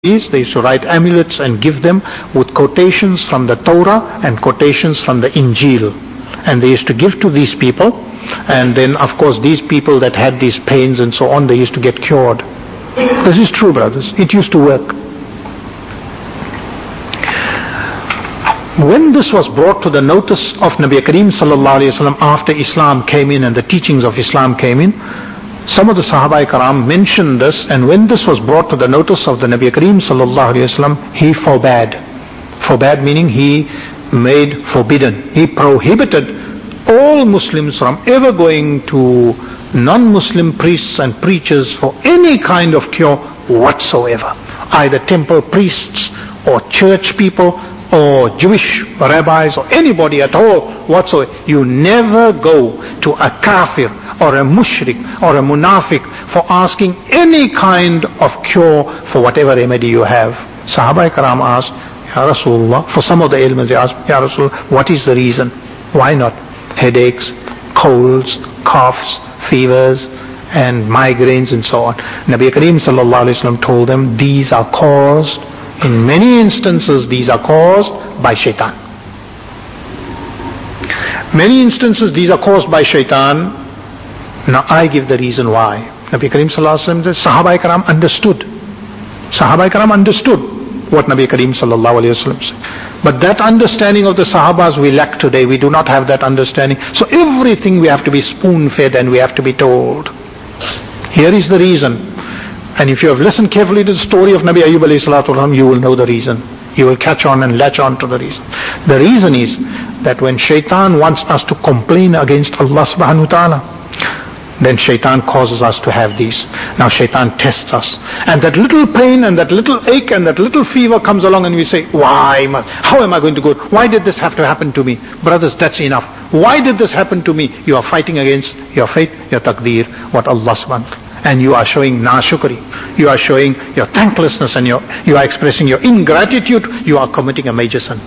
They used to write amulets and give them with quotations from the Torah and quotations from the Injil. And they used to give to these people. And then, of course, these people that had these pains and so on, they used to get cured. This is true, brothers. It used to work. When this was brought to the notice of Nabi Kareem sallallahu alayhi wa sallam after Islam came in and the teachings of Islam came in, some of the Sahaba-i-Karam mentioned this, and when this was brought to the notice of the Nabi Kareem sallallahu alayhi wa sallam, he forbade. Forbade meaning he made forbidden. He prohibited all Muslims from ever going to non-Muslim priests and preachers for any kind of cure whatsoever. Either temple priests or church people or Jewish rabbis or anybody at all whatsoever. You never go to a kafir or a mushrik or a munafiq for asking any kind of cure for whatever remedy you have. Sahaba-i-Karam asked, Ya Rasulullah, for some of the ailments they asked, Ya Rasulullah, what is the reason? Why not? Headaches, colds, coughs, fevers, and migraines and so on. Nabi Kareem sallallahu alayhi wa sallam told them, these are caused, in many instances, these are caused by shaitan. Many instances, these are caused by shaitan. Now I give the reason why. Nabi Kareem sallallahu alayhi wa sallam said, Sahaba-i-Karam understood. Sahaba-i-Karam understood what Nabi Kareem sallallahu alayhi wa sallam said. But that understanding of the Sahabas we lack today. We do not have that understanding. So everything we have to be spoon-fed and we have to be told. Here is the reason. And if you have listened carefully to the story of Nabi Ayyub alayhi salatu wasalam, you will know the reason. You will catch on and latch on to the reason. The reason is that when shaitan wants us to complain against Allah subhanahu wa ta'ala, then shaitan causes us to have these. Now shaitan tests us. And that little pain and that little ache and that little fever comes along and we say, how am I going to go? Why did this have to happen to me? Brothers, that's enough. Why did this happen to me? You are fighting against your fate, your taqdeer, what Allah subhanahu wa ta'ala. And you are showing nashukri. You are showing your thanklessness and you are expressing your ingratitude. You are committing a major sin.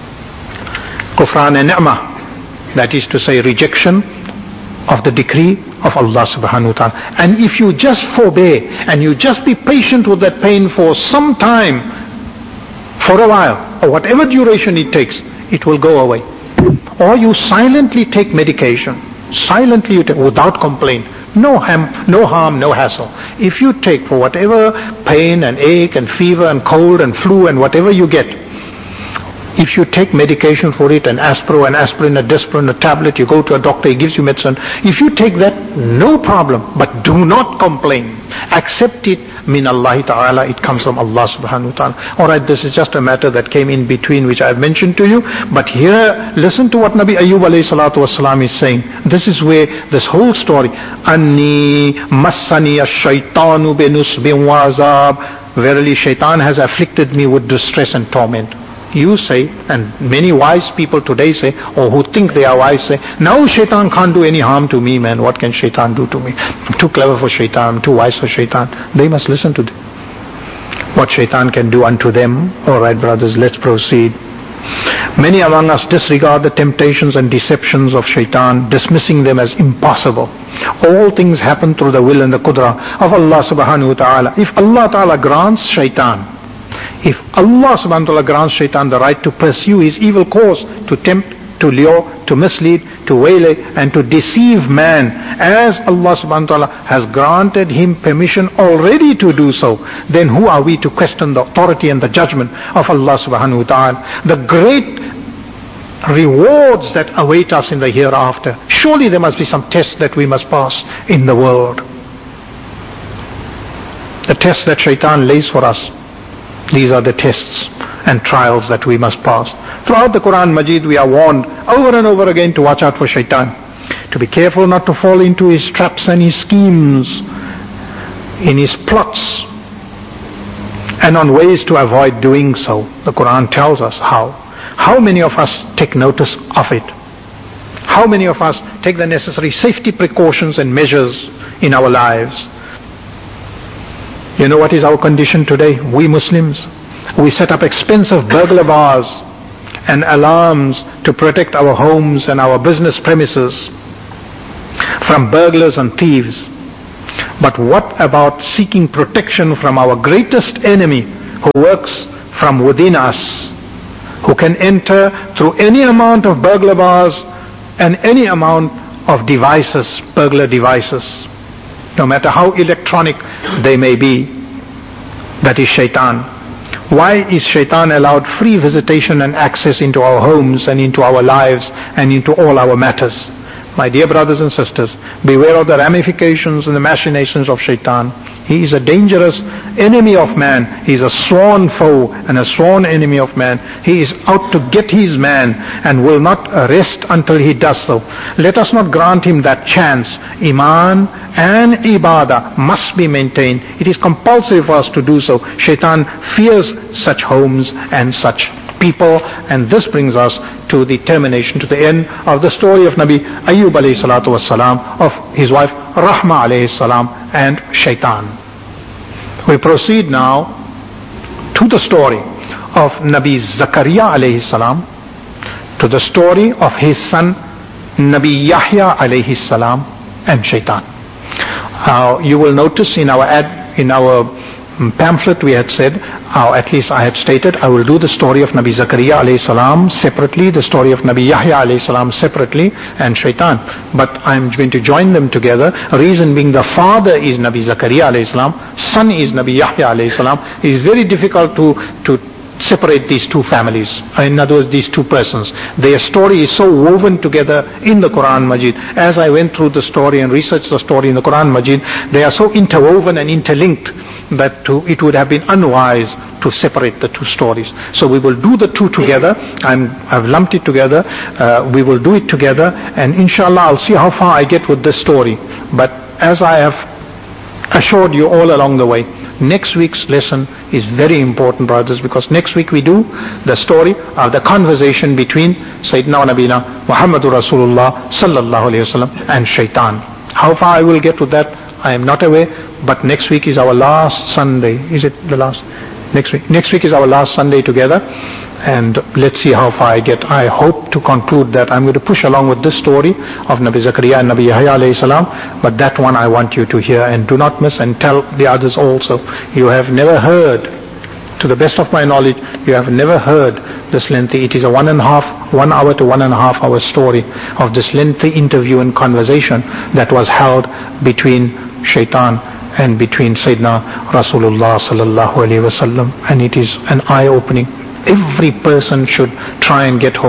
Kufran and ni'mah. That is to say rejection of the decree of Allah subhanahu wa ta'ala. And if you just forbear and you just be patient with that pain for some time, for a while, or whatever duration it takes, it will go away. Or you silently take medication. Silently you take, without complaint. No harm, no hassle. If you take for whatever pain and ache and fever and cold and flu and whatever you get, if you take medication for it, an aspirin, a Disprin, a tablet, you go to a doctor, he gives you medicine. If you take that, no problem. But do not complain. Accept it min Allah ta'ala. It comes from Allah subhanahu wa ta'ala. Alright, this is just a matter that came in between which I have mentioned to you. But here, listen to what Nabi Ayyub alayhi salatu wasalam is saying. This is where this whole story, Anni massani ash-shaytanu binusbin wa azab. Verily shaitan has afflicted me with distress and torment. You say, and many wise people today say, or who think they are wise say, no, shaitan can't do any harm to me, man. What can shaitan do to me? I'm too clever for shaitan, I'm too wise for shaitan. They must listen to what shaitan can do unto them. Alright, brothers, let's proceed. Many among us disregard the temptations and deceptions of shaitan, dismissing them as impossible. All things happen through the will and the qudra of Allah subhanahu wa ta'ala. If Allah ta'ala grants shaitan, if Allah subhanahu wa ta'ala grants shaitan the right to pursue his evil course, to tempt, to lure, to mislead, to waylay, and to deceive man, as Allah subhanahu wa ta'ala has granted him permission already to do so, then who are we to question the authority and the judgment of Allah subhanahu wa ta'ala? The great rewards that await us in the hereafter. Surely there must be some tests that we must pass in the world. The tests that shaitan lays for us. These are the tests and trials that we must pass. Throughout the Quran Majid we are warned over and over again to watch out for shaitan. To be careful not to fall into his traps and his schemes, in his plots, and on ways to avoid doing so. The Quran tells us how. How many of us take notice of it? How many of us take the necessary safety precautions and measures in our lives? You know what is our condition today? We Muslims, we set up expensive burglar bars and alarms to protect our homes and our business premises from burglars and thieves. But what about seeking protection from our greatest enemy, who works from within us, who can enter through any amount of burglar bars and any amount of devices, burglar devices, no matter how electronic they may be. That is shaitan. Why is shaitan allowed free visitation and access into our homes and into our lives and into all our matters? My dear brothers and sisters, beware of the ramifications and the machinations of shaitan. He is a dangerous enemy of man. He is a sworn foe and a sworn enemy of man. He is out to get his man and will not rest until he does so. Let us not grant him that chance. Iman and ibadah must be maintained. It is compulsory for us to do so. Shaitan fears such homes and such people, and this brings us to the termination, to the end of the story of Nabi Ayyub alayhi salatu wassalam, of his wife Rahma alayhi salam, and shaitan. We proceed now to the story of Nabi Zakaria alayhi salam, to the story of his son Nabi Yahya alayhi salam, and shaitan. You will notice in our pamphlet we had said, or at least I had stated, I will do the story of Nabi Zakaria alayhi salam separately, the story of Nabi Yahya alayhi salam separately, and shaitan. But I'm going to join them together. Reason being, the father is Nabi Zakaria alayhi salam, son is Nabi Yahya alayhi salam. It is very difficult to separate these two families. In other words, these two persons. Their story is so woven together in the Quran Majid. As I went through the story and researched the story in the Quran Majid, they are so interwoven and interlinked that it would have been unwise to separate the two stories. So we will do the two together. I've lumped it together. We will do it together, and inshallah I'll see how far I get with this story. But as I have assured you all along the way, next week's lesson is very important, brothers, because next week we do the story of the conversation between Sayyidina Nabina Muhammadur Rasulullah sallallahu alayhi wasallam and shaitan. How far I will get with that, I am not aware, but next week is our last Sunday. Is it the last? Next week is our last Sunday together, and let's see how far I get. I hope to conclude that I'm going to push along with this story of Nabi Zakaria and Nabi Yahya alayhi salam, but that one I want you to hear, and do not miss, and tell the others also. You have never heard, to the best of my knowledge, you have never heard this lengthy. It is a 1 hour to 1.5 hour story of this lengthy interview and conversation that was held between shaitan and between Sayyidina Rasulullah sallallahu alaihi wasallam, and it is an eye-opening. Every person should try and get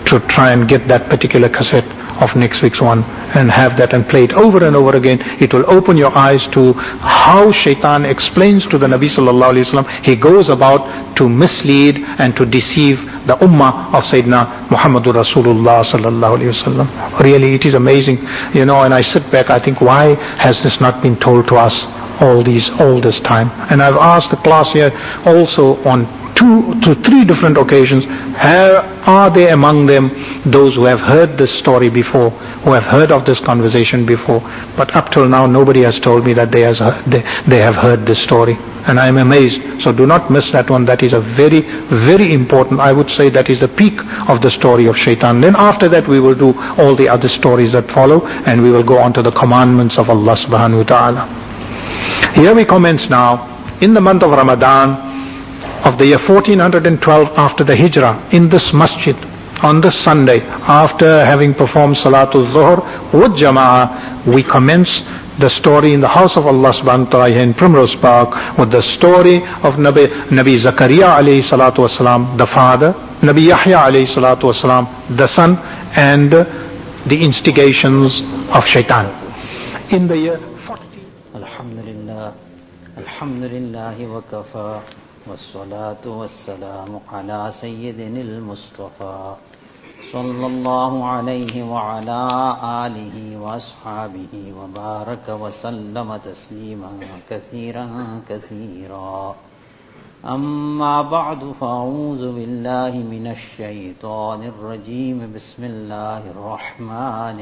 that particular cassette of next week's one and have that and play it over and over again. It will open your eyes to how shaitan explains to the Nabi sallallahu alaihi wasallam. He goes about to mislead and to deceive the ummah of Sayyidina Muhammadur Rasulullah sallallahu alaihi wasallam. Really, it is amazing, and I sit back, I think, why has this not been told to us all this time? And I've asked the class here also on 2 to 3 different occasions, are there among them those who have heard this story before, who have heard of this conversation before? But up till now nobody has told me that they have heard this story, and I am amazed. So do not miss that one. That is a very, very important, I would say that is the peak of the story of shaitan. Then after that we will do all the other stories that follow, and we will go on to the commandments of Allah subhanahu wa ta'ala. Here we commence now in the month of Ramadan of the year 1412 after the Hijrah, in this masjid, on this Sunday, after having performed Salatul Zuhr with Jama'ah, we commence the story in the house of Allah subhanahu wa ta'ala in Primrose Park with the story of Nabi Zakaria alayhi salatu wasalam, the father, Nabi Yahya alayhi salatu wasalam, the son, and the instigations of shaitan. In the year 40. Alhamdulillah wa kafa. والصلاة والسلام على سيدنا المصطفى صلى الله عليه وعلى آله وأصحابه وبارك وسلم تسليما كثيرا كثيرا. أما بعد، فأعوذ بالله من الشيطان الرجيم. بسم الله الرحمن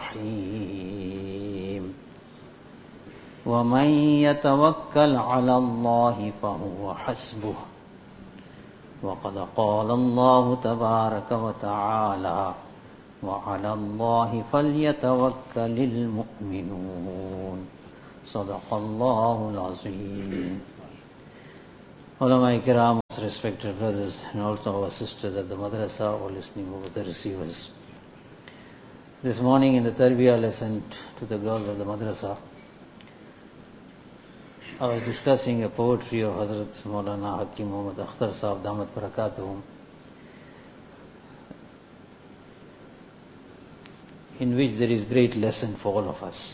الرحيم. ومن يتوكل على الله فهو حسبه. وقد قال الله تبارك وتعالى: وعلى الله فليتوكل المؤمنون. صدق الله العظيم. Ulama Kiram, respected brothers, and also our sisters at the madrasa or listening over the receivers. This morning in the Tarbiyah lesson to the girls of the madrasa, I was discussing a poetry of Hazrat Maulana Hakim Muhammad Akhtar Sahab Damat Barakatuhum, in which there is great lesson for all of us.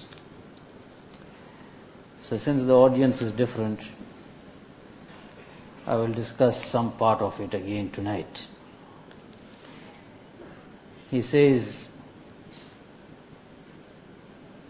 So since the audience is different, I will discuss some part of it again tonight. He says,